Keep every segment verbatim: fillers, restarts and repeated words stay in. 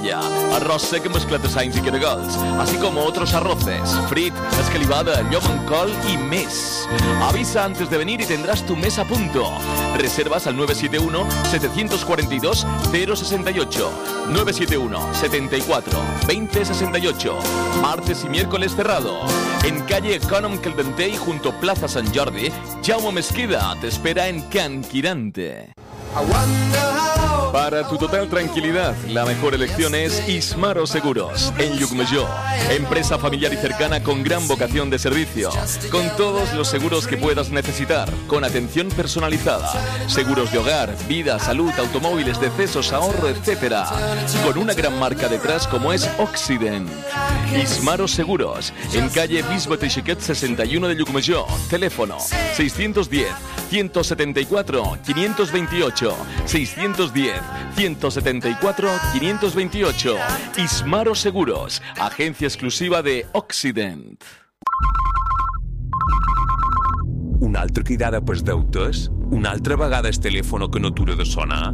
paella, arroz seco mezclat de sainz y caragols, así como otros arroces, frit, escalivada, llom en col y més. Avisa antes de venir y tendrás tu mesa a punto. Reservas al nueve siete uno, siete cuatro dos, cero seis ocho, nueve siete uno, siete cuatro, veinte sesenta y ocho. Martes y miércoles cerrado. En calle Econom Caldentey, junto a Plaza San Jordi, Jaume Mesquida te espera en Can Quirante. Para tu total tranquilidad, la mejor elección es Ismaro Seguros, en Llucmajor. Empresa familiar y cercana con gran vocación de servicio, con todos los seguros que puedas necesitar, con atención personalizada, seguros de hogar, vida, salud, automóviles, decesos, ahorro, etcétera, con una gran marca detrás como es Occident. Ismaro Seguros, en calle Bisbe Teixequet sesenta y uno de Llucmajor, teléfono seiscientos diez, ciento setenta y cuatro, quinientos veintiocho, seiscientos diez, ciento setenta y cuatro, quinientos veintiocho. Ismaro Seguros, agencia exclusiva de Occident. Una altra cridada pels deutes? Una altra vegada el telèfon que no atura de sonar?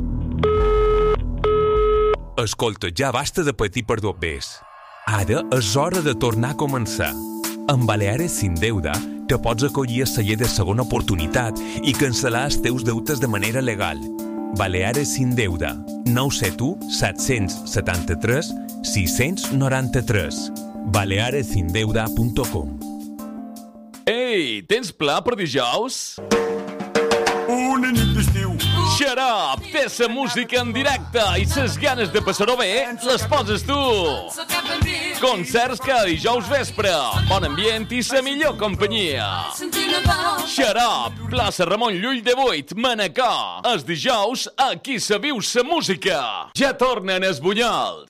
Escolta, ja basta de patir per dos bes. Ara és hora de tornar a començar. Amb Baleares Sin Deuda te pots acollir a celler de segona oportunitat i cancel·lar els teus deutes de manera legal. Baleares Sin Deuda, nou set u, set set tres, sis nou tres. baleares sin deuda punt com. Ei, tens pla per dijous? Una nit d'estiu. Shut up! Té sa música en directe i ses ganes de passar-ho bé les poses tu! Concerts cada dijous vespre, bon ambient i sa millor companyia. Shut up! Plaça Ramon Llull de vuit, Manacor. Els dijous, aquí se viu sa música. Ja tornen els Bunyols.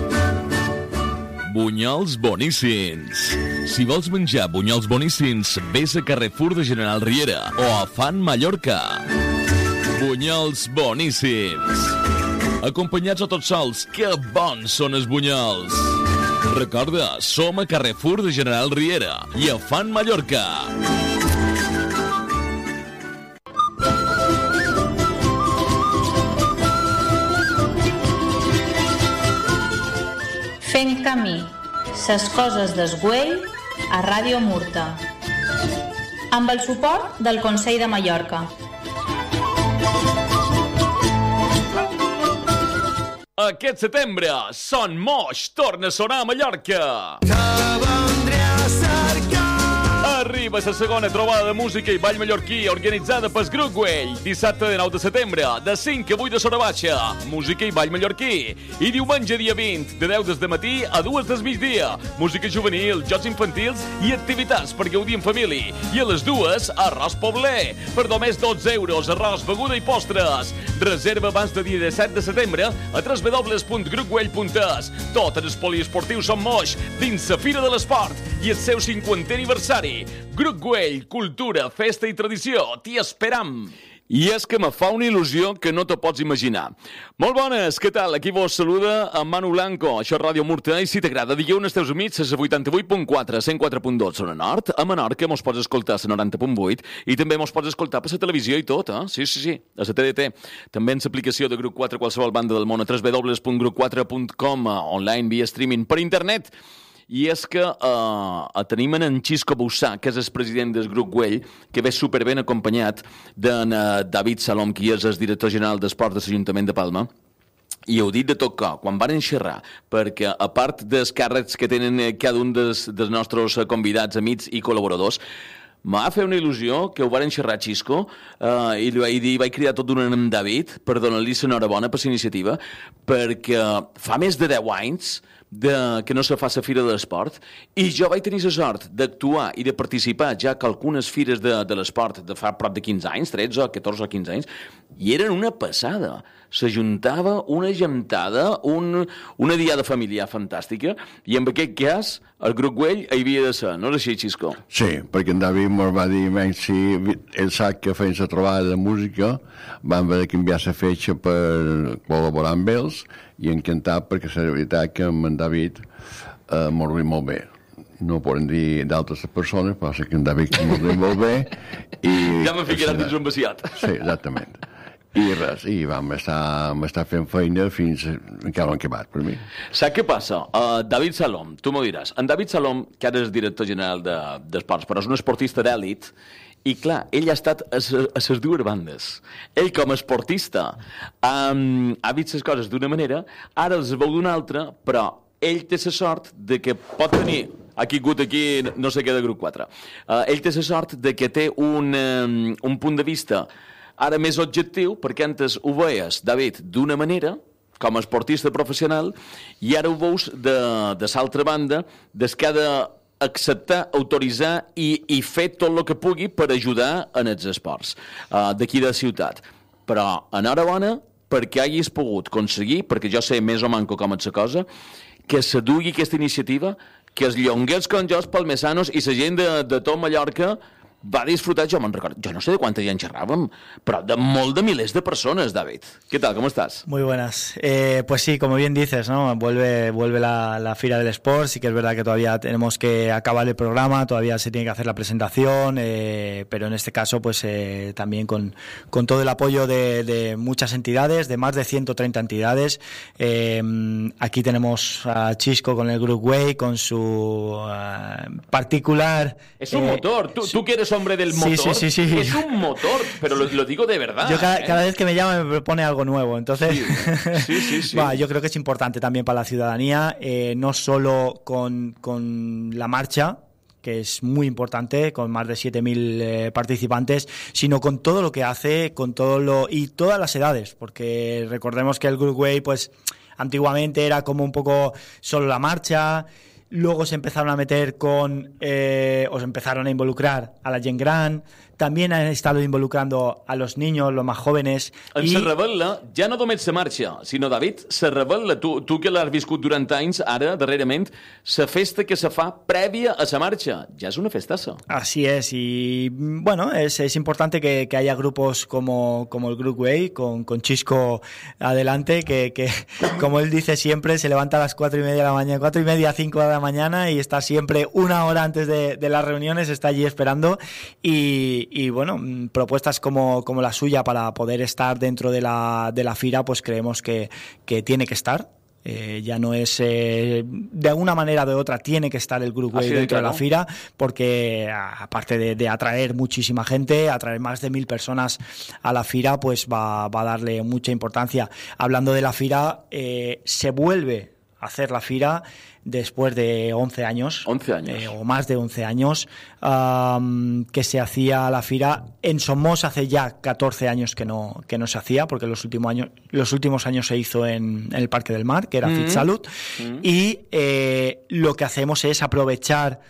Bunyols boníssims. Si vols menjar bunyols boníssims, vés a Carrefour de General Riera o a Fan Mallorca. Bunyols boníssims. Acompanyats o tots sols, que bons són els bunyols. Recorda, som a Carrefour de General Riera i a Fan Mallorca. Fent camí, ses coses del Güell a Ràdio Murta. Amb el suport del Consell de Mallorca. Aquest setembre, Son Moix torna a sonar a Mallorca. Arriba la segona trobada de música i ball mallorquí organitzada pel Grup Güell. Dissabte de nou de setembre, de cinc a vuit de Sora Baixa, música i ball mallorquí. I diumenge dia vint, de deu des de matí a dues del migdia, música juvenil, jocs infantils i activitats per gaudir en família. I a les dues, arròs pobler. Per només dotze euros, arròs, beguda i postres. Reserva abans de dia disset de setembre a w w w punt grup güell punt es. Tot en el poliesportiu Son Moix, dins la Fira de l'Esport i el seu cinquantè aniversari. Grup Güell, cultura, festa i tradició, t'hi esperam. I és que me fa una il·lusió que no te pots imaginar. Molt bones, què tal? Aquí vos saluda en Manu Blanco, això és Ràdio Murta, i si t'agrada, digueu als teus amics a vuitanta-vuit punt quatre, cent quatre punt dos zona nord, a Menorca mos pots escoltar a noranta punt vuit i també mos pots escoltar per la televisió i tot, eh? Sí, sí, sí, a la T D T. També en l'aplicació de Grup quatre, qualsevol banda del món, a w w w punt grup quatre punt com, online, via streaming, per internet. I és que eh, tenim en Xisco Boussà, que és el president del Grup Güell, que ve superben acompanyat d'en eh, David Salom, qui és el director general d'Esport de l'Ajuntament de Palma. I heu dit de tot cor, quan van xerrar, perquè a part dels càrrecs que tenen cada un dels, dels nostres convidats, amics i col·laboradors, m'ha fet una il·lusió que ho van xerrar a Xisco eh, i li vaig dir, vaig cridar tot d'un en David per donar-li l'enhorabona per la iniciativa, perquè fa més de deu anys de, que no se fa la Fira de l'Esport, i jo vaig tenir la sort d'actuar i de participar ja que algunes fires de, de l'esport de fa prop de quinze anys, tretze, catorze o quinze anys, i eren una passada. S'ajuntava una gentada, un, una diada familiar fantàstica, i en aquest cas el Grup Güell hi havia de ser, no és així, Xisco? Sí, perquè en David ens va dir, menys si ell sap que feien la trobada de música, van haver de canviar la fetge per col·laborar amb ells, i encantat perquè la veritat que amb en David eh, m'ho riu molt bé. No ho poden dir d'altres persones, però sé que en David m'ho riu molt bé. I, ja m'he ficat dins un vaciat. Sí, exactament. I res, i vam estar, vam estar fent feina fins encara l'han quemat, per mi. Saps què passa? Uh, David Salom, tu m'ho diràs. En David Salom, que ara és director general d'esports, de, però és un esportista d'èlit, i clar, ell ha estat a les dues bandes. Ell, com a esportista, um, ha vist les coses d'una manera, ara els veu d'una altra, però ell té la sort de que pot tenir... Aquí, gut, aquí, no sé què de grup quatre. Uh, ell té la sort de que té un, um, un punt de vista ara més objectiu, perquè antes ho veies, David, d'una manera, com a esportista professional, i ara ho veus de, de l'altra banda, des que ha d'acceptar, autoritzar i, i fer tot el que pugui per ajudar en els esports uh, d'aquí de la ciutat. Però, enhorabona, perquè hagis pogut aconseguir, perquè jo sé més o manco com és la cosa, que se dugui aquesta iniciativa, que els llonguers com jo, els palmesanos i la gent de, de tot Mallorca va disfrutar, jo me'n recordo, yo no sé de cuánta gent xerràvem, pero de molt de milers de personas, David. ¿Qué tal? ¿Cómo estás? Muy buenas. Eh, pues sí, como bien dices, ¿no? Vuelve, vuelve la, la Fira del Sport, sí que es verdad que todavía tenemos que acabar el programa, todavía se tiene que hacer la presentación, eh, pero en este caso, pues eh, también con, con todo el apoyo de, de muchas entidades, de más de ciento treinta entidades. Eh, aquí tenemos a Chisco con el Group Way, con su uh, particular... Es un eh, motor, tú, tú que eres hombre del motor, sí, sí, sí, sí. es un motor, pero lo, lo digo de verdad. Yo cada, ¿eh? cada vez que me llama me propone algo nuevo, entonces sí, sí, sí, sí. Bah, yo creo que es importante también para la ciudadanía, eh, no solo con, con la marcha, que es muy importante, con más de siete mil eh, participantes, sino con todo lo que hace, con todo lo y todas las edades, porque recordemos que el Group Way, pues antiguamente era como un poco solo la marcha. Luego se empezaron a meter con, eh, o se empezaron a involucrar a la gent gran, también han estado involucrando a los niños, los más jóvenes. En i... se revela, ja no només se marxa, sinó, David, se revela, tu, tu que l'has viscut durant anys, ara, darrerament, la festa que se fa prèvia a la marxa, ja és una festassa. Así es, y bueno, es, es importante que, que haya grupos como, como el Group Way, con, con Chisco adelante, que, que como él dice siempre, se levanta a las cuatro y media de la mañana, cuatro y media, cinco de la mañana, y está siempre una hora antes de, de las reuniones, está allí esperando, y y bueno, propuestas como, como la suya para poder estar dentro de la, de la Fira, pues creemos que, que tiene que estar. Eh, ya no es eh, de alguna manera o de otra tiene que estar el Group Way de dentro claro. de la Fira, porque aparte de, de atraer muchísima gente, atraer más de mil personas a la Fira, pues va, va a darle mucha importancia. Hablando de la Fira, eh, se vuelve a hacer la Fira después de once años, once años. Eh, o más de once años, um, que se hacía la Fira. En Somos hace ya catorce años que no, que no se hacía, porque los últimos años, los últimos años se hizo en, en el Parque del Mar, que era mm-hmm. FitSalud, mm-hmm. y eh, lo que hacemos es aprovechar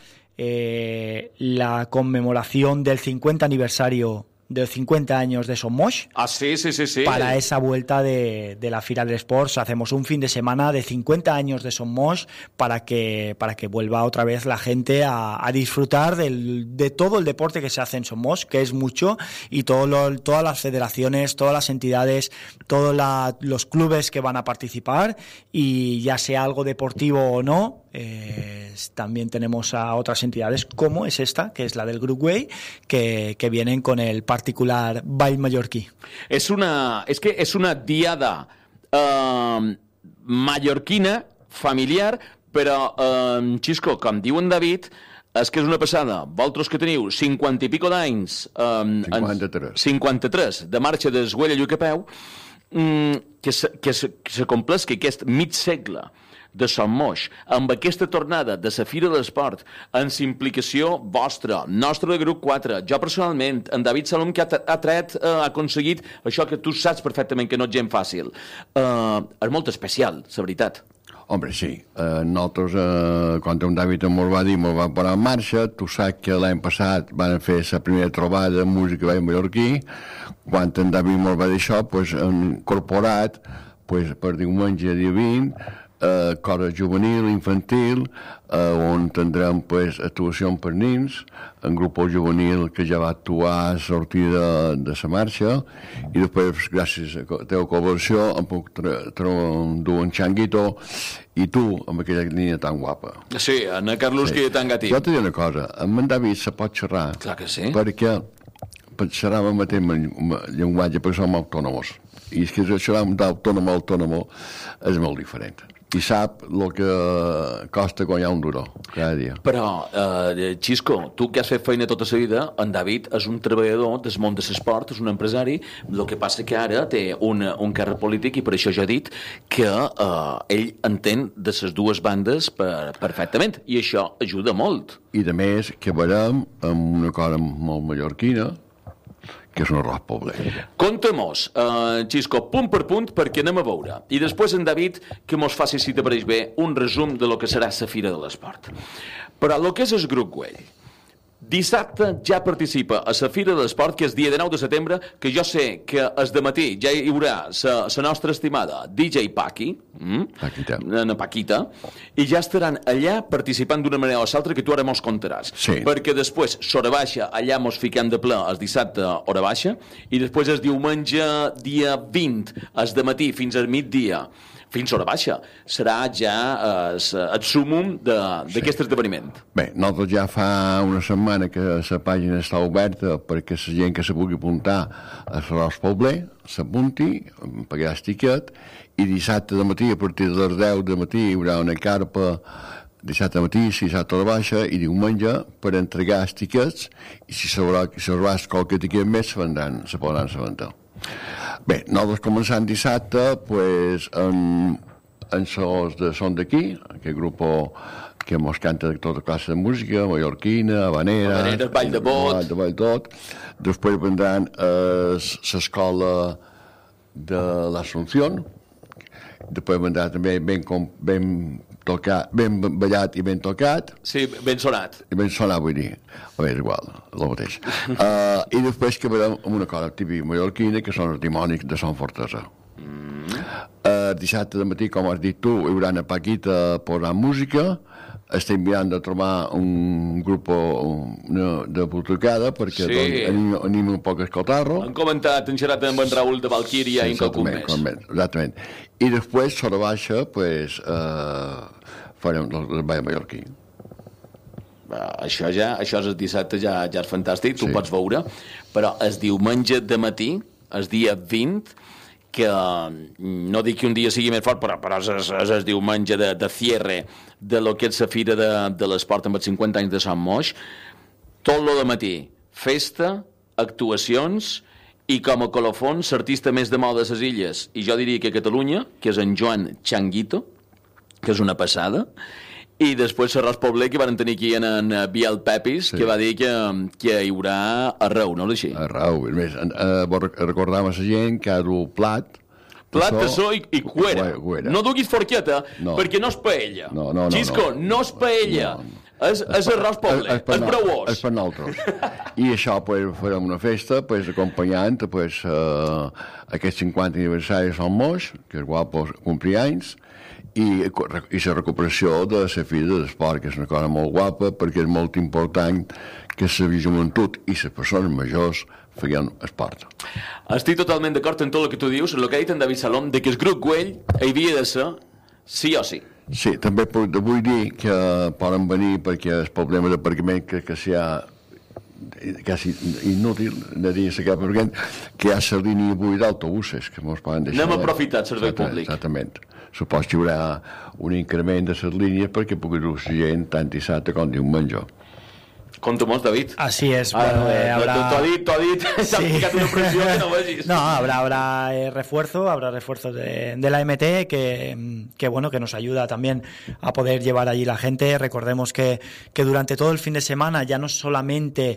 eh, la conmemoración del cincuenta aniversario de cincuenta años de Somos. Ah, sí, sí, sí, sí. Para esa vuelta de, de la Fira del Sports hacemos un fin de semana de cincuenta años de Somos para que, para que vuelva otra vez la gente a, a disfrutar del, de todo el deporte que se hace en Somos, que es mucho, y todo lo, todas las federaciones, todas las entidades, todos la, los clubes que van a participar, y ya sea algo deportivo o no, eh, también tenemos a otras entidades como es esta, que es la del Group Way, que, que vienen con el particular ball mallorquí. És una, és que és una diada eh, mallorquina, familiar, però, eh, Xisco, com diu en David, és que és una passada. Vosaltres que teniu cinquanta i pico d'anys... Eh, cinquanta-tres. cinquanta-tres, de marxa d'Esguella a Llucapeu, mm, que se, que se, que se complesqui aquest mig segle de Somos, amb aquesta tornada de la Fira de l'Esport, amb la implicació vostra, nostra de Grup quatre, jo personalment, en David Salom, que ha, ha tret, eh, ha aconseguit això que tu saps perfectament que no és gent fàcil. Eh, és molt especial, la veritat. Hombre, sí. Eh, nosaltres, eh, quan en David ens va dir, ens va posar en marxa, tu saps que l'any passat van fer la primera trobada de música ball mallorquí, quan en David ens va dir això, pues, hem incorporat pues, per diumenge dia vint, Uh, coro juvenil, infantil, uh, on tindrem pues, actuacions per nins, en grup juvenil que ja va actuar a sortir de, de la marxa, i després, gràcies a la teva col·laboració, em puc dur un xanguito, i tu, amb aquella línia tan guapa. Sí, en Carlos, sí. Que tan gatí. Jo t'he dit una cosa, amb en David se pot xerrar, clar que sí. perquè serà el mateix llenguatge perquè som autònoms. I és que serà d'autònom a autònom és molt diferent. I sap el que costa guanyar un duro cada dia. Però, eh, Xisco, tu que has fet feina tota la vida, en David és un treballador del món de l'esport, és un empresari, el que passa que ara té un, un càrrec polític i per això jo he dit que eh, ell entén de les dues bandes per, perfectament, i això ajuda molt. I de més que veurem amb una cosa molt mallorquina, que és un arròs poblet. Conta-mos, uh, Xisco, punt per punt, perquè anem a veure. I després en David, que mos faci, si t'apareix bé, un resum de lo que serà la Fira de l'Esport. Però el que és el Grup Güell, dissabte ja participa a la Fira de l'Esport, que és dia dinou de setembre, que jo sé que es de matí ja hi haurà la nostra estimada D J Paqui, mm? Paquita. Na Paquita, i ja estaran allà participant d'una manera o l'altra que tu ara mos contaràs. Sí. Perquè després, s'hora baixa, allà mos fiquem de ple el dissabte hora baixa, i després el diumenge dia vint, es de matí fins al migdia, fins a hora baixa. Serà ja eh, el súmum d'aquest sí. esdeveniment. Bé, nosaltres ja fa una setmana que la pàgina està oberta perquè la gent que se pugui apuntar a l'Arròs Poblet s'apunti, pagarà el tiquet, i dissabte de matí, a partir de les deu de matí, hi haurà una carpa dissabte de matí, si dissabte a la baixa, i diumenge per entregar els tiquets, i si s'haurà qualque tiquet més, se vendran, se podran assabentar. Bé, nosaltres començant dissabte, pues, en, en sos de Son d'aquí, aquest grup que mos canta de tota classe de música, mallorquina, habanera... Habanera, ball de bot... De ball tot. Després vendran l'escola de l'Asunción, després vendrà també ben, ben tocat, ben ballat i ben tocat. Sí, ben sonat. I ben sonat, vull dir. A veure, igual, el mateix. uh, I després que veurem amb una cosa típica mallorquina, que són els dimonis de Son Fortesa. Mm. Uh, dissabte de matí, com has dit tu, hi haurà una Paquita posant música. Estem mirant de trobar un grup una, de botocada perquè sí. doncs, anim, anim un poc a escoltar-lo. Han comentat, han xerrat amb en Raül de Valquíria sí, i qualcun més. Exactament. I després, sobre baixa, pues, eh, farem el, el ball mallorquí. Això ja, això és el dissabte, ja, ja és fantàstic, tu sí. pots veure, però el diumenge de matí, el dia vint, que no dic que un dia sigui més fort, però, però és, és el diumenge de, de cierre de lo que és la Fira de, de l'Esport amb els cinquanta anys de Sant Moix, tot lo de matí, festa, actuacions i com a colofon l'artista més de moda de les illes, i jo diria que a Catalunya, que és en Joan Changuito, que és una passada, i després l'Arròs Poblet, que van tenir aquí en, en Biel Pepis, sí. que va dir que, que hi haurà arreu, no és així? Arreu. A més, eh, recordam a la gent que ha du plat, plat, tassó i, i cuera. cuera. No duguis forqueta, no. perquè no és paella. No, no, no. Xisco, no, no és paella. No, no. És, és Arròs Poblet, és breuós. És per nosaltres. I això, pues, farem una festa, pues, acompanyant pues, uh, aquest cinquanta aniversari de Sant Moix, que és guapo, complir anys, i, i la recuperació de la Fira de l'Esport, que és una cosa molt guapa, perquè és molt important que la joventut i les persones majors feien esport. Estic totalment d'acord en tot el que tu dius, el que ha dit en David Salom, de que el Grup Güell havia de ser sí o sí. Sí, també vull dir que poden venir perquè el problema d'aparcament que, que s'hi ha quasi inútil de dir que hi ha la línia avui d'autobuses que mos poden deixar. Anem a aprofitar el servei públic. Exactament. Supos que hi haurà un increment de les línies perquè pugui dur la gent tant dissabte com diumenge. Conta-mos, David. Así es. Ah, bueno, eh, habrá... T'ho ha dit, t'ho ha dit. S'ha sí. ficat una pressió que no vegis. No, habrá, habrá eh, refuerzo, habrá refuerzo de, de la M T que, que, bueno, que nos ayuda también a poder llevar allí la gente. Recordemos que, que durante todo el fin de semana, ya no solamente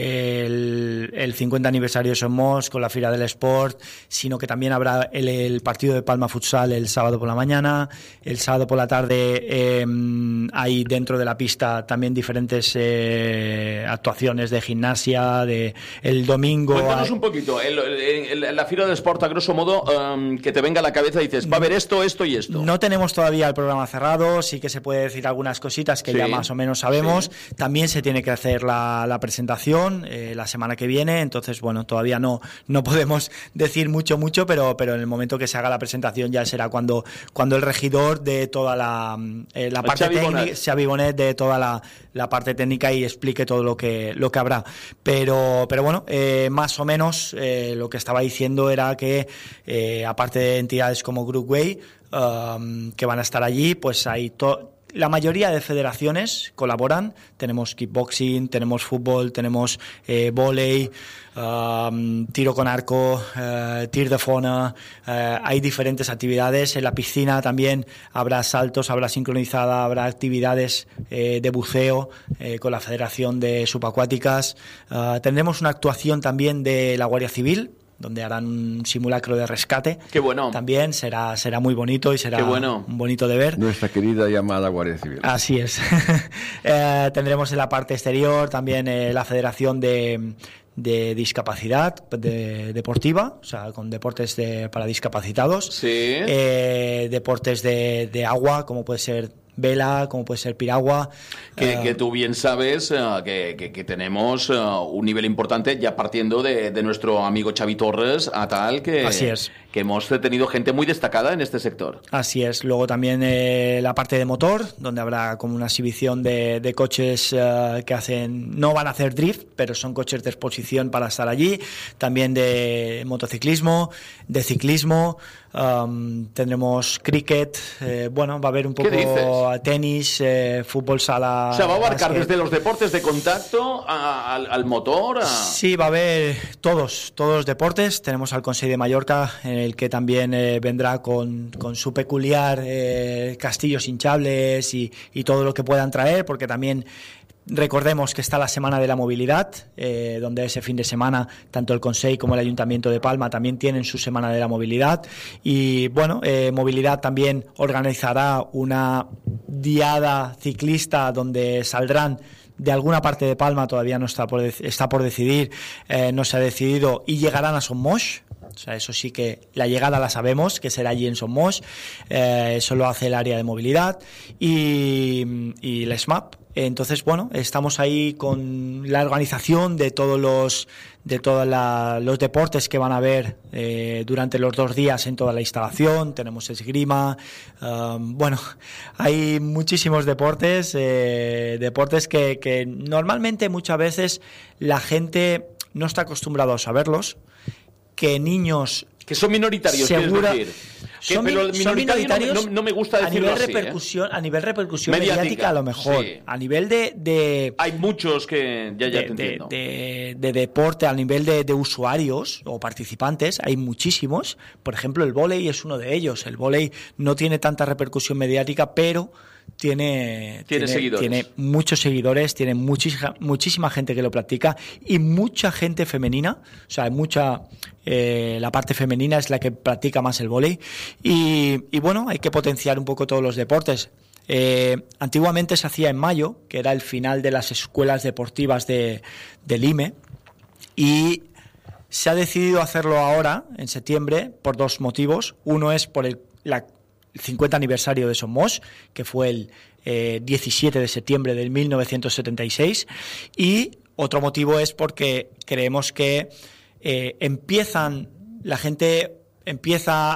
el, el cincuenta aniversario de Somos con la Fira del Sport, sino que también habrá el, el partido de Palma Futsal el sábado por la mañana, el sábado por la tarde eh, hay dentro de la pista también diferentes eh, actuaciones de gimnasia, de el domingo. Cuéntanos hay... un poquito, el, el, el, la Fira de Sport, a grosso modo, um, que te venga a la cabeza y dices, va a haber esto, esto y esto. No tenemos todavía el programa cerrado, sí que se puede decir algunas cositas que sí, ya más o menos sabemos. Sí. También se tiene que hacer la, la presentación eh, la semana que viene, entonces, bueno, todavía no, no podemos decir mucho, mucho, pero, pero en el momento que se haga la presentación ya será cuando, cuando el regidor de toda la, eh, la parte técnica, Xavi Bonet, de toda la, la parte técnica y explique que todo lo que, lo que habrá. Pero, pero bueno, eh, más o menos eh, lo que estaba diciendo era que, eh, aparte de entidades como Groupway, um, que van a estar allí, pues hay to- la mayoría de federaciones colaboran. Tenemos kickboxing, tenemos fútbol, tenemos eh, vóley, um, tiro con arco, uh, tir de fona. Uh, hay diferentes actividades. En la piscina también habrá saltos, habrá sincronizada, habrá actividades eh, de buceo eh, con la Federación de Subacuáticas. Uh, tendremos una actuación también de la Guardia Civil, donde harán un simulacro de rescate. Qué bueno. También será, será muy bonito y será Qué bueno. bonito de ver. Nuestra querida llamada Guardia Civil. Así es. eh, tendremos en la parte exterior también eh, la Federación de, de Discapacidad de, Deportiva, o sea, con deportes de, para discapacitados. Sí. Eh, deportes de, de agua, como puede ser vela, como puede ser piragua. Que, uh, que tú bien sabes uh, que, que, que tenemos uh, un nivel importante ya partiendo de, de nuestro amigo Xavi Torres a tal que, Así es. que hemos tenido gente muy destacada en este sector. Así es. Luego también eh, la parte de motor, donde habrá como una exhibición de, de coches uh, que hacen, no van a hacer drift, pero son coches de exposición para estar allí. También de motociclismo, de ciclismo. Um, tendremos cricket, eh, bueno, va a haber un poco tenis, eh, fútbol sala. O sea, va a abarcar básquet. desde los deportes de contacto a, al, al motor. A... Sí, va a haber todos, todos los deportes. Tenemos al Consell de Mallorca, en el que también eh, vendrá con, con su peculiar eh, castillos hinchables y, y todo lo que puedan traer, porque también recordemos que está la Semana de la Movilidad, eh, donde ese fin de semana tanto el Consell como el Ayuntamiento de Palma también tienen su Semana de la Movilidad. Y bueno, eh, Movilidad también organizará una diada ciclista donde saldrán de alguna parte de Palma, todavía no está por, está por decidir, eh, no se ha decidido, y llegarán a Son Moix. O sea, eso sí que la llegada la sabemos, que será allí en Son Moix. Eh, eso lo hace el área de movilidad y, y el S M A P. Entonces, bueno, estamos ahí con la organización de todos los de todos los deportes que van a haber eh, durante los dos días en toda la instalación. Tenemos esgrima, um, bueno, hay muchísimos deportes, eh, deportes que, que normalmente muchas veces la gente no está acostumbrada a saberlos, que niños... Que son minoritarios, segura, quieres decir. Que, son, pero son minoritario minoritarios no, no, no me gusta decirlo a nivel así, repercusión, ¿eh? a nivel repercusión mediática, mediática, a lo mejor, sí. A nivel de, de hay muchos que ya, ya de, te entiendo. De, de, de deporte, a nivel de, de usuarios o participantes, hay muchísimos. Por ejemplo, el vóley es uno de ellos. El vóley no tiene tanta repercusión mediática, pero tiene, tiene, tiene, seguidores. tiene muchos seguidores, tiene muchísima, muchísima gente que lo practica y mucha gente femenina. O sea, hay mucha... Eh, la parte femenina es la que practica más el vóley. Y, y bueno, hay que potenciar un poco todos los deportes. Eh, antiguamente se hacía en mayo, que era el final de las escuelas deportivas de, del I M E, y se ha decidido hacerlo ahora, en septiembre, por dos motivos. Uno es por el, la, el cincuenta aniversario de Son Moix, que fue el eh, diecisiete de septiembre de mil novecientos setenta y seis, y otro motivo es porque creemos que eh, empiezan, la gente empieza a,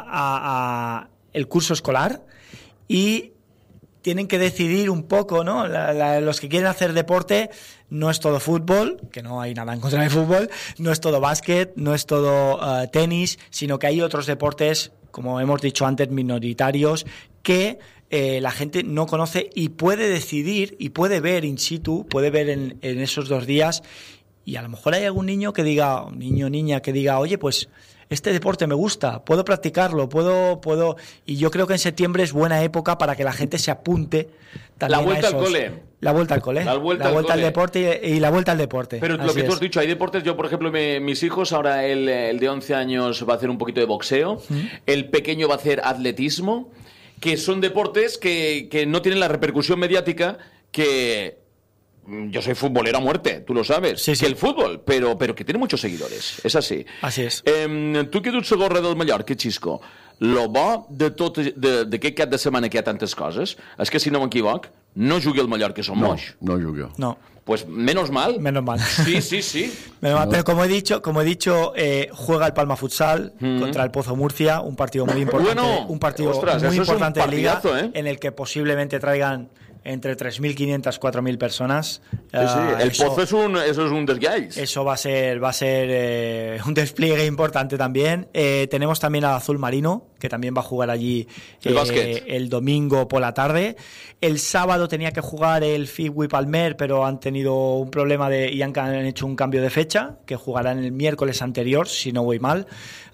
a el curso escolar y tienen que decidir un poco, ¿no? La, la, los que quieren hacer deporte, no es todo fútbol, que no hay nada en contra del fútbol, no es todo básquet, no es todo uh, tenis, sino que hay otros deportes, como hemos dicho antes, minoritarios, que eh, la gente no conoce y puede decidir y puede ver in situ, puede ver en, en esos dos días, y a lo mejor hay algún niño que diga, un niño o niña que diga, oye, pues este deporte me gusta, puedo practicarlo, puedo, puedo, y yo creo que en septiembre es buena época para que la gente se apunte también. La vuelta a esos, al cole. La vuelta al cole. La vuelta, la al, vuelta cole. al deporte y, y la vuelta al deporte. Pero lo Así que tú es. has dicho, hay deportes, yo por ejemplo, me, mis hijos, ahora el, el de once años va a hacer un poquito de boxeo, ¿Mm? El pequeño va a hacer atletismo, que son deportes que, que no tienen la repercusión mediática que... Yo soy futbolero a muerte, tú lo sabes, sí, sí. que el fútbol, pero, pero que tiene muchos seguidores, és així. Así és. Eh, tu que ets gorra del Mallorca, Xisco, lo bo de tot d'aquest cap de setmana que hi ha tantes coses és que, si no m'equivoc, no jugui el Mallorca a Son Moix. No, no jugué. No. Pues menos mal. Menos mal. Sí, sí, sí. Menos mal. Pero como he dicho, como he dicho, eh, juega el Palma Futsal mm. contra el Pozo Murcia, un partido muy importante, bueno, un partido ostras, muy importante es un de liga, ¿eh? en el que posiblemente traigan entre tres mil quinientas, cuatro mil personas. Sí, sí. Uh, el eso, Pozo es un, eso es un desgalls. Eso va a ser, va a ser eh, un despliegue importante también. Eh, tenemos también al Azul Marino, que también va a jugar allí el, eh, el domingo por la tarde. El sábado tenía que jugar el Figui Palmer, pero han tenido un problema de, y han, han hecho un cambio de fecha, que jugarán el miércoles anterior, si no voy mal.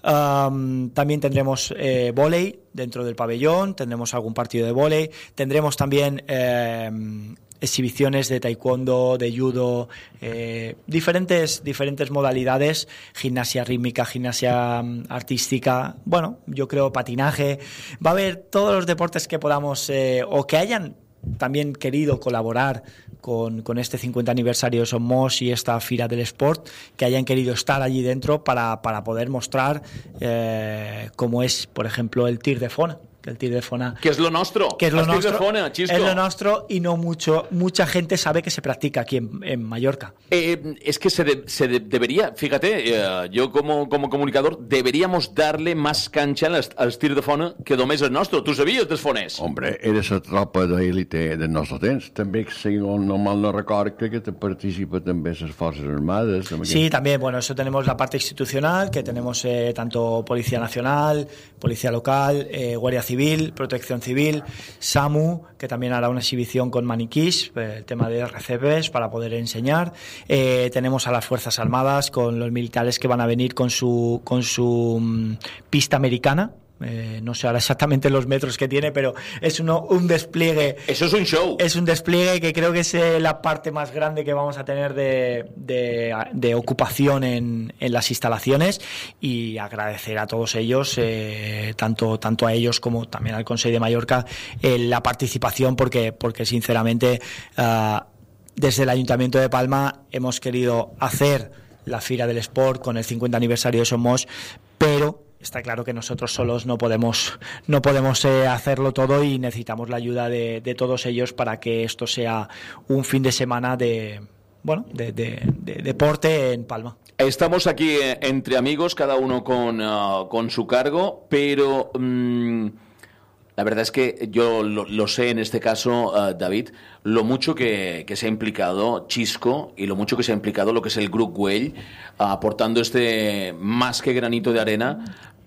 Um, también tendremos eh, vóley dentro del pabellón, tendremos algún partido de vóley, tendremos también eh, exhibiciones de taekwondo, de judo, eh, diferentes, diferentes modalidades, gimnasia rítmica, gimnasia um, artística, bueno, yo creo patinaje. Va a haber todos los deportes que podamos eh, o que hayan también querido colaborar con, con este cincuenta aniversario de Somos y esta Fira del Sport, que hayan querido estar allí dentro para, para poder mostrar eh, cómo es, por ejemplo, el tir de fona. Que el tir de fona, que es lo nuestro, que es lo nuestro, de fona, Chisco. Es lo nuestro y no mucho, mucha gente sabe que se practica aquí en, en Mallorca. Eh, es que se, de, se de, debería, fíjate, eh, yo como, como comunicador, deberíamos darle más cancha al, al tir de fona que només el nuestro. ¿Tú sabies dels foners? Hombre, eres la tropa d'élite del nostre temps. També, si no mal no record, que te participa també les Forces Armadas. També. Sí, también, bueno, eso tenemos la parte institucional, que tenemos eh, tanto Policía Nacional, Policía Local, eh, Guardia Civil, Civil, Protección Civil, SAMU, que también hará una exhibición con maniquís, el tema de R C Ps para poder enseñar. Eh, tenemos a las Fuerzas Armadas con los militares que van a venir con su, con su um, pista americana. Eh, no sé ahora exactamente los metros que tiene, pero es uno, un despliegue. Eso es un show. Es un despliegue que creo que es eh, la parte más grande que vamos a tener de, de, de ocupación en, en las instalaciones, y agradecer a todos ellos, eh, tanto, tanto a ellos como también al Consell de Mallorca, eh, la participación, porque, porque sinceramente uh, desde el Ayuntamiento de Palma hemos querido hacer la Fira del Sport con el cincuenta aniversario de Somos, pero está claro que nosotros solos no podemos no podemos eh, hacerlo todo, y necesitamos la ayuda de, de todos ellos para que esto sea un fin de semana de bueno de, de, de deporte en Palma. Estamos aquí eh, entre amigos, cada uno con, uh, con su cargo, pero um, la verdad es que yo lo, lo sé en este caso, uh, David, lo mucho que, que se ha implicado Chisco y lo mucho que se ha implicado lo que es el Grup Güell, uh, aportando este más que granito de arena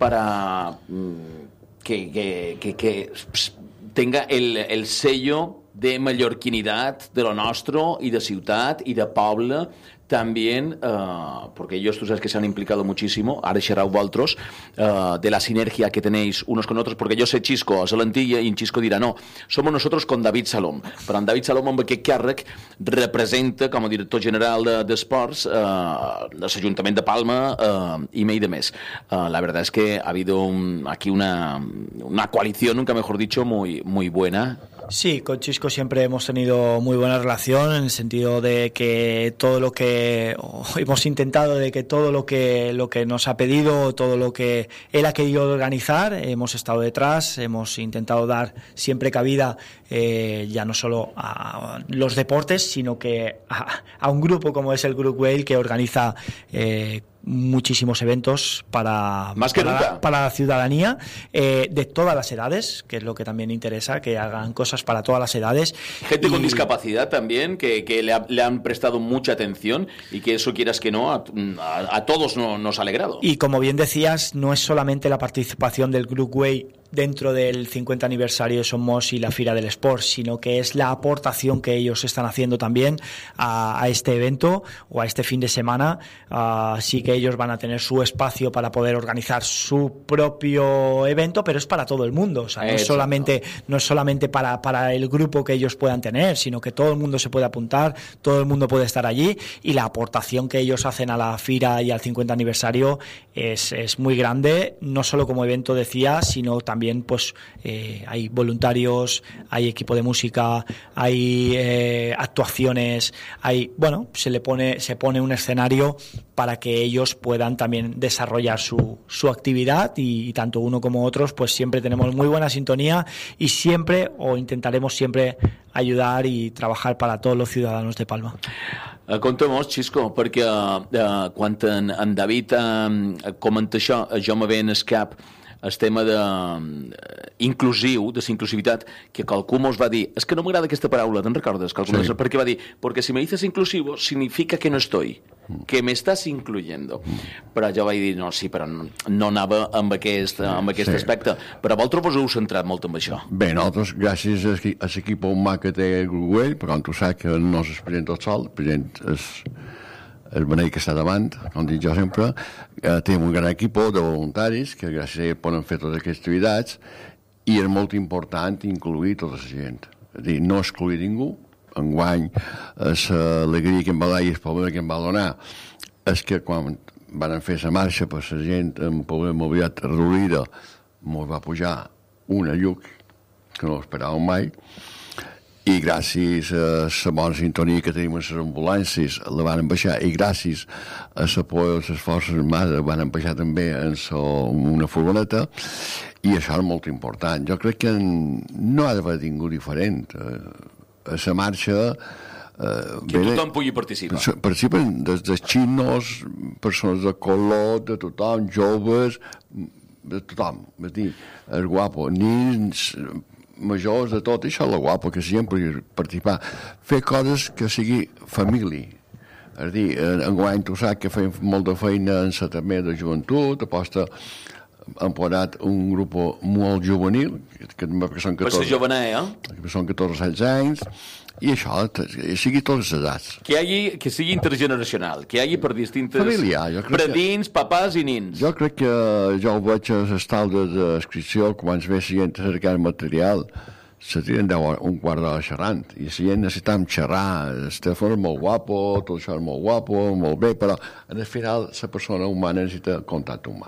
para um, que, que, que, que tenga el, el sello de mallorquinidad de lo nuestro y de ciutat y de poble también, uh, porque ellos tú sabes que se han implicado muchísimo, ara xerrau vosaltres, uh, de la sinergia que tenéis unos con otros, porque yo sé Chisco a Salantilla y en Chisco dirá no, somos nosotros con David Salom, però en David Salom amb aquest càrrec representa com a director general d'esports de, uh, de l'Ajuntament de Palma uh, i mai de més. Uh, la verdad es que ha habido un, aquí una, una coalición, nunca mejor dicho, muy, muy buena. Sí, con Chisco siempre hemos tenido muy buena relación, en el sentido de que todo lo que hemos intentado, de que todo lo que lo que nos ha pedido, todo lo que él ha querido organizar, hemos estado detrás, hemos intentado dar siempre cabida eh, ya no solo a los deportes, sino que a, a un grupo como es el Grup Güell, que organiza eh, muchísimos eventos para, Más que para, nunca. para la ciudadanía, eh, de todas las edades, que es lo que también interesa, que hagan cosas para todas las edades. Gente y... con discapacidad también, que, que le, ha, le han prestado mucha atención, y que eso, quieras que no, a, a, a todos no, nos ha alegrado. Y como bien decías, no es solamente la participación del Grup Güell dentro del cincuenta aniversario de Somos y la Fira del Sport, sino que es la aportación que ellos están haciendo también a, a este evento o a este fin de semana. Así que ellos van a tener su espacio para poder organizar su propio evento, pero es para todo el mundo. O sea, no es solamente, no es solamente para, para el grupo que ellos puedan tener, sino que todo el mundo se puede apuntar, todo el mundo puede estar allí, y la aportación que ellos hacen a la Fira y al cincuenta aniversario es, es muy grande, no solo como evento, decía, sino también pues eh, hay voluntarios, hay equipo de música, hay eh, actuaciones, hay, bueno, se le pone, se pone un escenario para que ellos puedan también desarrollar su, su actividad, y, y tanto uno como otros pues siempre tenemos muy buena sintonía, y siempre, o intentaremos siempre, ayudar y trabajar para todos los ciudadanos de Palma. Uh, compte molt, Chisco, perquè uh, quan en, en David uh, comenta això, jo me ve en el cap el tema de uh, inclusiu, de la inclusivitat, que qualcú mos va dir, és que no m'agrada aquesta paraula, te'n recordes? Sí. Perquè va dir, perquè si me dices inclusivo significa que no estoy, que me estás incluyendo. Però jo vaig dir, no, sí, però no, no anava amb aquest, amb aquest sí. aspecte. Però vosaltres vos heu centrat molt en això. Bé, nosaltres, gràcies a l'equip humà que té el Google, però com tu saps que no és el president tot sol, el president és el beneit que està davant, com dic jo sempre, eh, tenim un gran equip de voluntaris que gràcies a ells poden fer totes aquestes activitats i és molt important incluir tota la gent. És a dir, no excluir ningú. Enguany, l'alegria que em va dar i el problema que em va donar és que quan van fer la marxa per la gent amb problema de mobilitat reduïda ens va pujar una lluc que no esperàvem mai, i gràcies a la bona sintonia que tenim en les ambulàncies la van baixar, i gràcies a l'apoyo de les forces armades van baixar també en una furgoneta, i això és molt important. Jo crec que no ha d'haver ningú diferent. A la marxa Uh, que bé, tothom pugui participar. Participen des de xinos, persones de color, de tothom, joves, de tothom. És dir, és guapo. Nins, majors, de tot, això és la guapo, que sempre participar. Fer coses que sigui família. És dir, enguany tu saps que fem molt de feina en la també de joventut, aposta han posat un grup molt juvenil, que, que són catorze, per ser jovener, eh? Que són catorze setze anys, i això, que sigui totes les edats. Que, hagi, que sigui intergeneracional, que hi hagi per distintes... Familiar, jo crec predins, que... papàs i nins. Jo crec que jo ho veig a les taules d'inscripció, quan es ve la gent a cercar material, se tiren un quart d'hora xerrant, i la gent necessitam xerrar, el telèfon és molt guapo, tot això és molt guapo, molt bé, però al final la persona humana necessita contacte humà.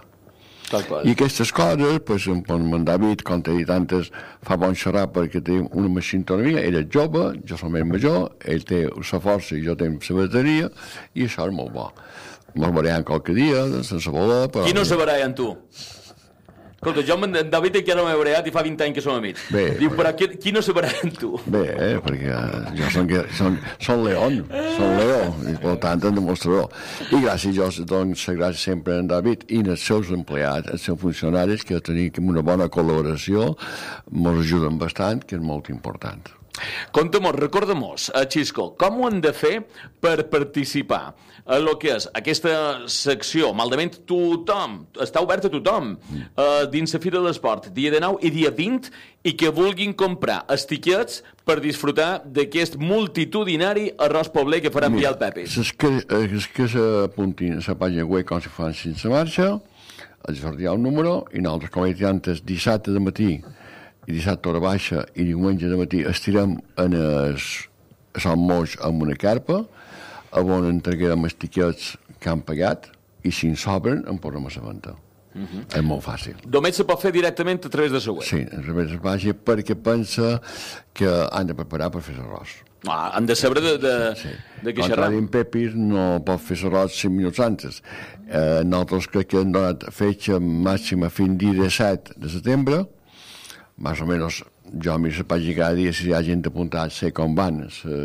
I aquestes coses, pues, en David, com t'he dit antes, fa bon xerrar perquè té una més sintonia, ell és jove, jo som més major, ell té la força i jo tinc la bateria, i això és molt bo. Ens barallam qualque dia, sense voler, però... Qui no se baralla amb tu? Escolta, jo amb en David que ja no m'he barallat i fa vint anys que som amics. Bé, diu, però qui, qui no se baralla amb tu? Bé, eh, perquè jo són, són, són león, són leó, i per tant en demostrador. I gràcies, jo dono gràcies sempre a en David i als seus empleats, als seus funcionaris, que tenim una bona col·laboració, ens ajuden bastant, que és molt important. Conta-mos, recorda-mos, a Xisco, com ho han de fer per participar a lo que és aquesta secció, maldament tothom, està obert a tothom, uh, dins la Fira de l'Esport, dia dinou i dia vint, i que vulguin comprar els tiquets per disfrutar d'aquest multitudinari arròs pobler que farà enviar el Pepis. És que, és que s'apuntin a la pàgina web com si fan sense marxa, els sortirà un número, i nosaltres, com he dit antes, dissabte de matí, i dissabte hora baixa i diumenge de matí estirem en el Sant Moix amb una carpa, on entregarem els tiquets que han pagat, i si en sobren en posem a la venda. Uh-huh. És molt fàcil. Només se pot fer directament a través de la web. Sí, a través de la pàgina, perquè pensa que han de preparar per fer l'arròs. Ah, han de saber de, de, sí. de què xerrar. Contrari en Pepis no pot fer l'arròs cinc minuts antes. Eh, nosaltres crec que hem donat fetge màxima fins dia disset de setembre, més o menys jo a mi la pàgina cada dia si hi ha gent apuntat sé com van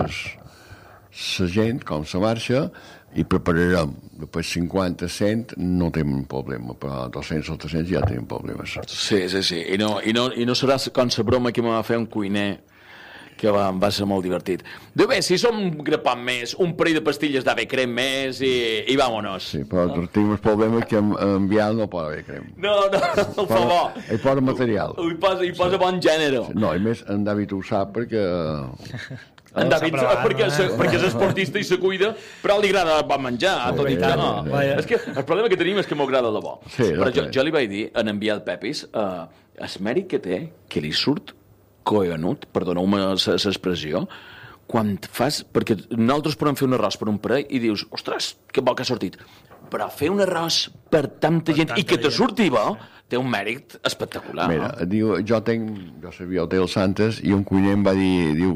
la gent, com se marxa, i prepararem després cinquanta, cent no tenim problema, però dos-cents o tres-cents ja tenim problemes. Sí, sí, sí, i no, i no, i no serà com la broma que me va fer un cuiner que va, va ser molt divertit. Diu, bé, si som un grapat més, un parell de pastilles d'ave crem més i, i vámonos. Sí, però no? Tenim el problema que enviar no pot haver crem. No, no, el fa bo. Hi posa material. Hi posa, hi posa sí. Bon gènere. No, i més, en David ho sap perquè... En David, perquè, eh? perquè és esportista i se cuida, però li agrada bon menjar, sí, tot i que no. És que el problema que tenim és que m'agrada de bo. Sí, però jo, jo li vaig dir, en enviar el Pepis, uh, el mèrit que té, que li surt collonut, perdoneu-me l'expressió, quan fas... Perquè nosaltres podem fer un arròs per un parell i dius, ostres, que bo que ha sortit. Però fer un arròs per tanta per gent tanta i que te surti bo, té un mèrit espectacular. Mira, no? Diu, jo tenc... Jo sabia el Hotel Santes i un cuiner em va dir, diu,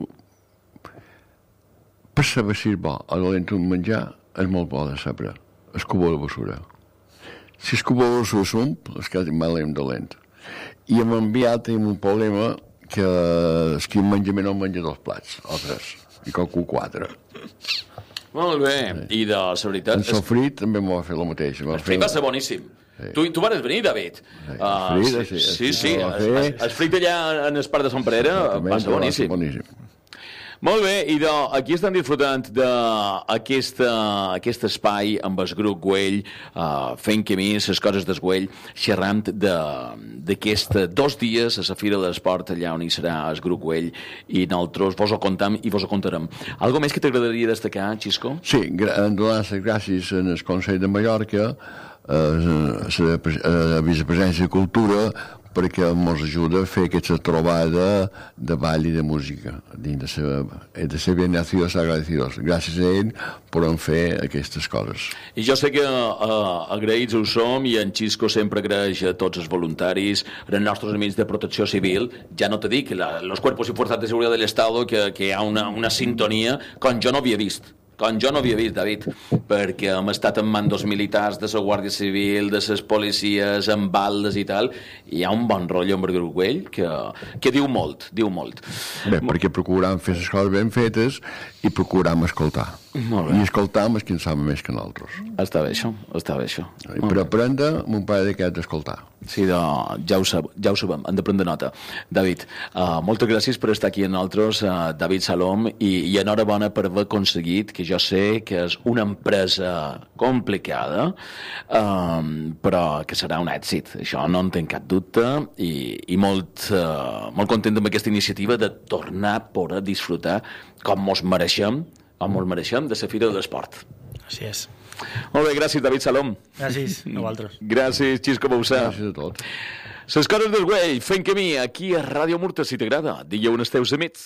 per saber si és bo o dolent un menjar, és molt bo de saber. És cubó de basura. Si és cubó de basura s'omp, és que és malament dolent. I amb enviat tenim un problema que és que menja menys menja dos plats, o tres, i qualcú quatre. Molt bé, i de la veritat... En sofrit també m'ho va fer el mateix. El frit va ser boníssim. Sí. Tu, tu vas venir, David. Sí, Uh, Frida, sí, sí, sí, sí. no, El, el, el frit allà en el parc de Sant Perera va ser boníssim. boníssim. Molt bé, i de, aquí estan disfrutant d'aquest espai amb el grup Güell, uh, fent camí, les coses del Güell, xerrant d'aquests dos dies a la Fira de l'Esport, allà on hi serà el grup Güell, i nosaltres vos ho contam i vos ho contarem. Algo més que t'agradaria destacar, Xisco? Sí, donar les gràcies en el Consell de Mallorca, a la Vicepresidència de Cultura, perquè ens ajuda a fer aquesta trobada de ball i de música. De ser, de ser ben nacidos agradecidos. Gràcies a ell podem fer aquestes coses. I jo sé que uh, agraïts ho som, i en Xisco sempre agraeix a tots els voluntaris, als nostres amics de Protecció Civil. Ja no te dic, la, los cuerpos y fuerzas de seguridad del Estado, que, que hi ha una, una sintonia com jo no havia vist. Com jo no havia vist, David, perquè hem estat en mandos militars de la Guàrdia Civil, de les policies, amb baldes i tal, i hi ha un bon rotllo amb el grup Güell que, que diu molt, diu molt. Bé, perquè procuram fer les coses ben fetes i procuram escoltar. Molt bé. I escoltar és qui en sap més que nosaltres. Està bé això, està bé això. I per aprendre, mon pare d'aquest d'escoltar. Sí, de, ja, ho sab, ja ho sabem, hem de prendre nota. David, uh, moltes gràcies per estar aquí amb nosaltres, uh, David Salom, i, i enhorabona per haver aconseguit, que jo sé que és una empresa complicada, um, però que serà un èxit, això no en tinc cap dubte, i, i molt, uh, molt content amb aquesta iniciativa de tornar a poder disfrutar com mos mereixem, com mos mereixem de la Fira de l'Esport. Així és. Molt bé, gràcies, David Salom. Gràcies a vosaltres. Gràcies, Xisco Boussà. Gràcies a tots. Les coses del Güell, fent camí, aquí a Ràdio Murta, si t'agrada. Digue uns teus amics.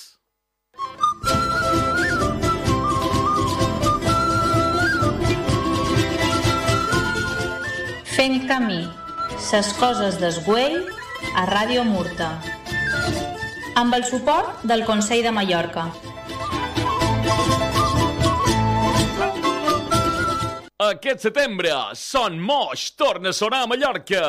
Fent camí, ses coses del Güell a Ràdio Murta. Amb el suport del Consell de Mallorca. Aquest setembre, Son Moix torna a sonar a Mallorca.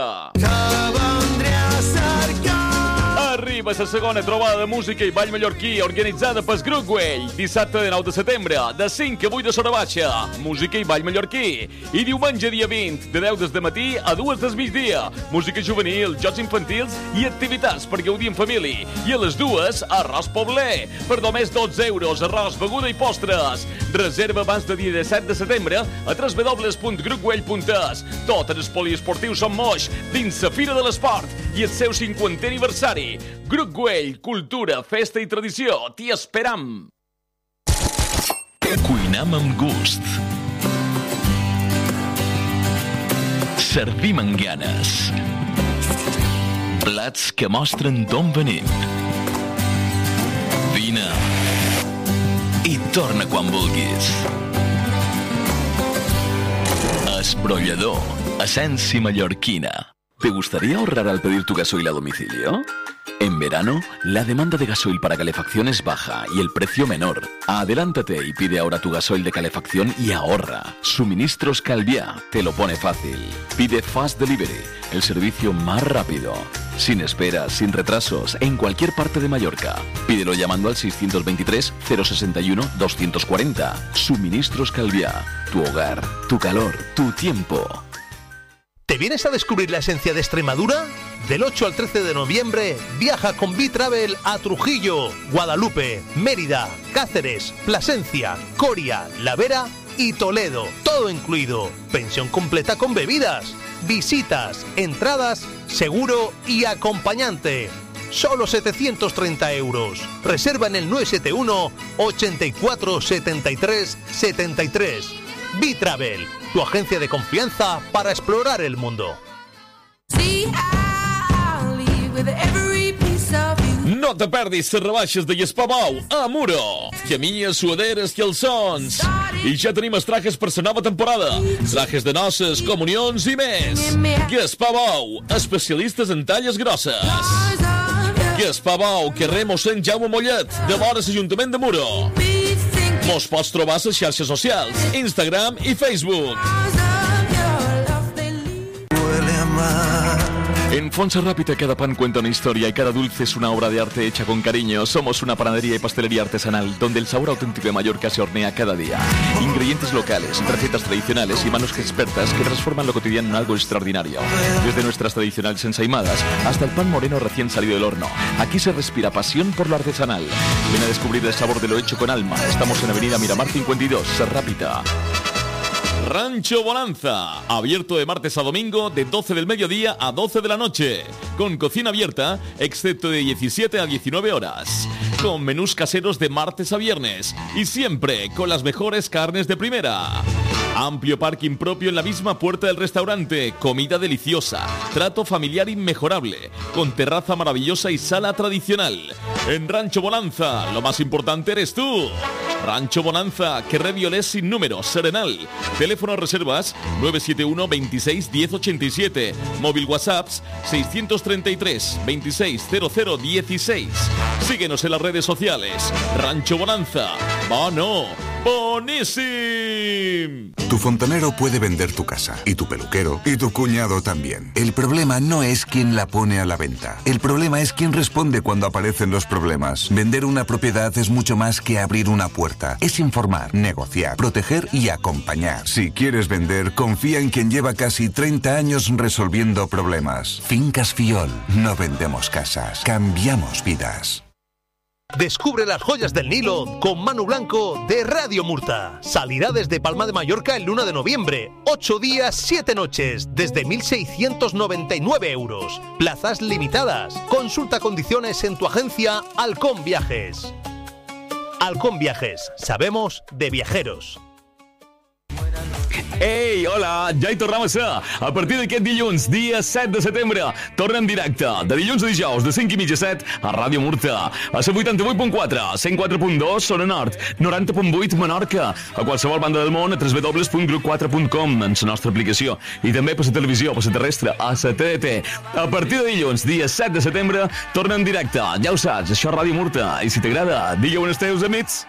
Arriba la segona trobada de música i ball mallorquí organitzada pel grup Güell. Dissabte de nou de setembre, de cinc a vuit de Sora Baixa. Música i ball mallorquí. I diumenge dia vint, de deu del matí a dues del migdia. Música juvenil, jocs infantils i activitats per gaudir en família. I a les dues, arròs pobler. Per només dotze euros, arròs, beguda i postres. Reserva abans de dia disset de setembre a w w w punt grup güell punt es. Tots els poliesportius són Moix dins la Fira de l'Esport i el seu cinquantè aniversari. Grup Güell, cultura, festa i tradició. T'hi esperam! Cuinam amb gust. Servim amb ganes. Plats que mostren d'on venim. Vine i torna quan vulguis. Esbrollador, esencia mallorquina. ¿Te gustaría ahorrar al pedir tu gasoil a domicilio? En verano, la demanda de gasoil para calefacción es baja y el precio menor. Adelántate y pide ahora tu gasoil de calefacción y ahorra. Suministros Calviá te lo pone fácil. Pide Fast Delivery, el servicio más rápido. Sin esperas, sin retrasos, en cualquier parte de Mallorca. Pídelo llamando al seiscientos veintitrés cero sesenta y uno doscientos cuarenta. Suministros Calviá. Tu hogar, tu calor, tu tiempo. ¿Te vienes a descubrir la esencia de Extremadura? Del ocho al trece de noviembre, viaja con B-Travel a Trujillo, Guadalupe, Mérida, Cáceres, Plasencia, Coria, La Vera y Toledo. Todo incluido. Pensión completa con bebidas, visitas, entradas, seguro y acompañante. Solo setecientos treinta euros. Reserva en el nueve siete uno, ochenta y cuatro, setenta y tres, setenta y tres. B-Travel, tu agencia de confianza para explorar el mundo. No te perdis les rebaixes de Gaspar a Muro. Camilles, suaderes, calçons. I ja tenim els trajes per la nova temporada. Trajes de noces, comunions i més. Gaspar Bou, especialistes en talles grosses. Gaspar Bou, carrer Mossèn Jaume Mollet, de vora l'Ajuntament de Muro. Mos pots trobar a les xarxes socials, Instagram i Facebook. En Fonsa Rápita cada pan cuenta una historia y cada dulce es una obra de arte hecha con cariño. Somos una panadería y pastelería artesanal donde el sabor auténtico de Mallorca se hornea cada día. Ingredientes locales, recetas tradicionales y manos expertas que transforman lo cotidiano en algo extraordinario. Desde nuestras tradicionales ensaimadas hasta el pan moreno recién salido del horno. Aquí se respira pasión por lo artesanal. Ven a descubrir el sabor de lo hecho con alma. Estamos en Avenida Miramar cincuenta y dos, Rápita. Rancho Bonanza, abierto de martes a domingo de doce del mediodía a doce de la noche, con cocina abierta, excepto de diecisiete a diecinueve horas, con menús caseros de martes a viernes y siempre con las mejores carnes de primera. Amplio parking propio en la misma puerta del restaurante, comida deliciosa, trato familiar inmejorable, con terraza maravillosa y sala tradicional. En Rancho Bonanza, lo más importante eres tú. Rancho Bonanza, que Violés sin número, Serenal. Teléfono reservas nueve siete uno, veintiséis, diez ochenta y siete. Móvil WhatsApps seiscientos treinta y tres, veintiséis, cero cero dieciséis. Síguenos en las redes sociales. Rancho Bonanza. ¡Bono! ¡Bonísimo! Tu fontanero puede vender tu casa, y tu peluquero, y tu cuñado también. El problema no es quién la pone a la venta. El problema es quién responde cuando aparecen los problemas. Vender una propiedad es mucho más que abrir una puerta. Es informar, negociar, proteger y acompañar. Si quieres vender, confía en quien lleva casi treinta años resolviendo problemas. Fincas Fiol. No vendemos casas, cambiamos vidas. Descubre las joyas del Nilo con Manu Blanco de Radio Murta. Salirá desde Palma de Mallorca el uno de noviembre. Ocho días, siete noches, desde mil seiscientos noventa y nueve euros. Plazas limitadas. Consulta condiciones en tu agencia Halcón Viajes. Halcón Viajes. Sabemos de viajeros. Ei, hola, ja hi tornem a ser. A partir d'aquest dilluns, dia set de setembre, torna en directe, de dilluns a dijous, de cinc i mitja a set, a Ràdio Murta. A la vuitanta-vuit punt quatre, cent quatre punt dos, Zona Nord, noranta punt vuit, Menorca. A qualsevol banda del món, a w w w punt grup quatre punt com, en la nostra aplicació. I també per la televisió, per la terrestre, a la T D T. A partir de dilluns, dia set de setembre, torna en directe. Ja ho saps, això és Ràdio Murta. I si t'agrada, digue-ho als teus amics.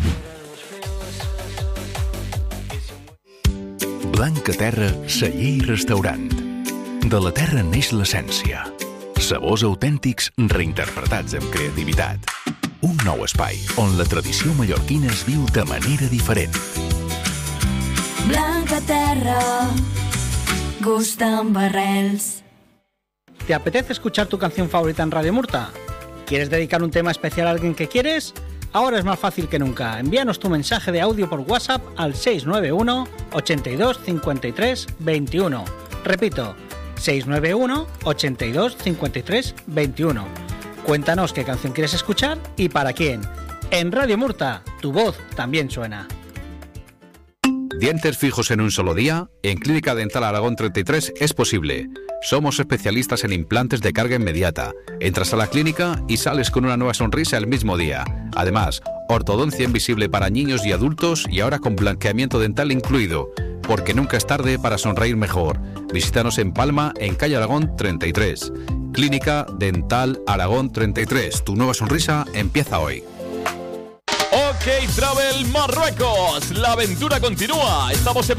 Blanca Terra, celler i restaurant. De la terra neix l'essència. Sabors autèntics reinterpretats amb creativitat. Un nou espai on la tradició mallorquina es viu de manera diferent. Blanca Terra, gusta amb arrels. ¿Te apetece escuchar tu canción favorita en Radio Murta? ¿Quieres dedicar un tema especial a alguien que quieres? Ahora es más fácil que nunca. Envíanos tu mensaje de audio por WhatsApp al seis nueve uno, ochenta y dos, cincuenta y tres, veintiuno. Repito, seis nueve uno, ochenta y dos, cincuenta y tres, veintiuno. Cuéntanos qué canción quieres escuchar y para quién. En Radio Murta, tu voz también suena. ¿Dientes fijos en un solo día? En Clínica Dental Aragón treinta y tres es posible. Somos especialistas en implantes de carga inmediata. Entras a la clínica y sales con una nueva sonrisa el mismo día. Además, ortodoncia invisible para niños y adultos y ahora con blanqueamiento dental incluido. Porque nunca es tarde para sonreír mejor. Visítanos en Palma, en calle Aragón treinta y tres. Clínica Dental Aragón treinta y tres. Tu nueva sonrisa empieza hoy. OK Travel Marruecos. La aventura continúa. Estamos en